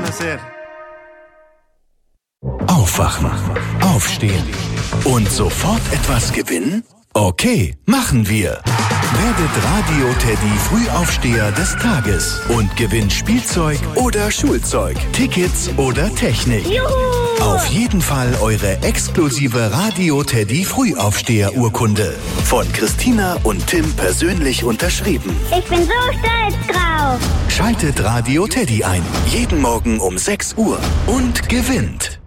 sehr. Aufwachen, aufstehen und sofort etwas gewinnen? Okay, machen wir. Werdet Radio Teddy Frühaufsteher des Tages und gewinnt Spielzeug oder Schulzeug, Tickets oder Technik. Juhu! Auf jeden Fall eure exklusive Radio Teddy Frühaufsteher-Urkunde. Von Christina und Tim persönlich unterschrieben. Ich bin so stolz drauf. Schaltet Radio Teddy ein. Jeden Morgen um 6 Uhr und gewinnt.